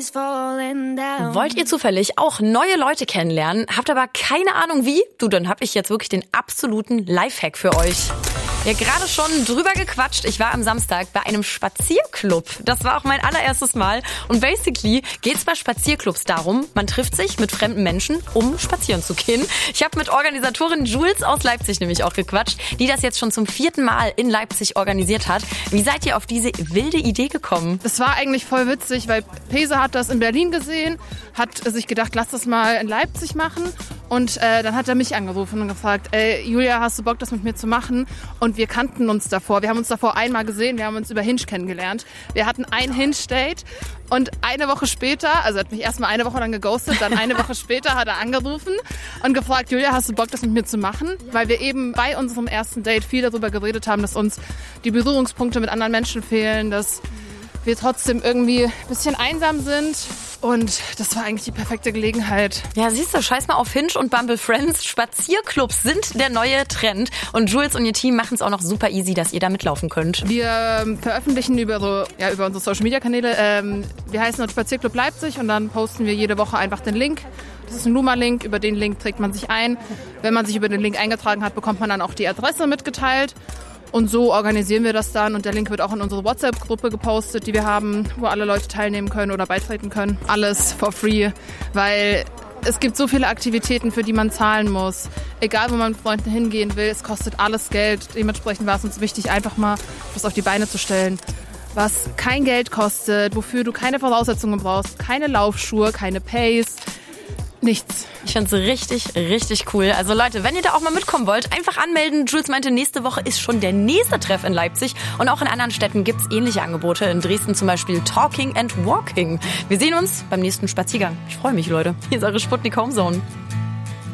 Wollt ihr zufällig auch neue Leute kennenlernen, habt aber keine Ahnung wie? Dann hab ich jetzt wirklich den absoluten Lifehack für euch. Ja, gerade schon drüber gequatscht. Ich war am Samstag bei einem Spazierclub. Das war auch mein allererstes Mal. Und basically geht's bei Spazierclubs darum, man trifft sich mit fremden Menschen, um spazieren zu gehen. Ich habe mit Organisatorin Jules aus Leipzig nämlich auch gequatscht, die das jetzt schon zum 4. Mal in Leipzig organisiert hat. Wie seid ihr auf diese wilde Idee gekommen? Das war eigentlich voll witzig, weil Pese hat das in Berlin gesehen, hat sich gedacht, lass das mal in Leipzig machen. Und dann hat er mich angerufen und gefragt, ey Julia, hast du Bock, das mit mir zu machen? Und wir kannten uns davor. Wir haben uns davor einmal gesehen, wir haben uns über Hinge kennengelernt. Wir hatten ein Hinge-Date und eine Woche später, also er hat mich erstmal eine Woche lang geghostet, dann eine Woche später hat er angerufen und gefragt, Julia, hast du Bock, das mit mir zu machen? Weil wir eben bei unserem ersten Date viel darüber geredet haben, dass uns die Berührungspunkte mit anderen Menschen fehlen, dass wir trotzdem irgendwie ein bisschen einsam sind. Und das war eigentlich die perfekte Gelegenheit. Ja, siehst du, scheiß mal auf Hinge und Bumble Friends. Spazierclubs sind der neue Trend. Und Jules und ihr Team machen es auch noch super easy, dass ihr da mitlaufen könnt. Wir veröffentlichen über unsere Social-Media-Kanäle. Wir heißen dort Spazierclub Leipzig und dann posten wir jede Woche einfach den Link. Das ist ein Luma-Link, über den Link trägt man sich ein. Wenn man sich über den Link eingetragen hat, bekommt man dann auch die Adresse mitgeteilt. Und so organisieren wir das dann und der Link wird auch in unsere WhatsApp-Gruppe gepostet, die wir haben, wo alle Leute teilnehmen können oder beitreten können. Alles for free, weil es gibt so viele Aktivitäten, für die man zahlen muss. Egal, wo man mit Freunden hingehen will, es kostet alles Geld. Dementsprechend war es uns wichtig, einfach mal was auf die Beine zu stellen, was kein Geld kostet, wofür du keine Voraussetzungen brauchst, keine Laufschuhe, keine Pace. Nichts. Ich find's richtig, richtig cool. Also Leute, wenn ihr da auch mal mitkommen wollt, einfach anmelden. Jules meinte, nächste Woche ist schon der nächste Treff in Leipzig. Und auch in anderen Städten gibt's ähnliche Angebote. In Dresden zum Beispiel Talking and Walking. Wir sehen uns beim nächsten Spaziergang. Ich freue mich, Leute. Hier ist eure Sputnik Homezone.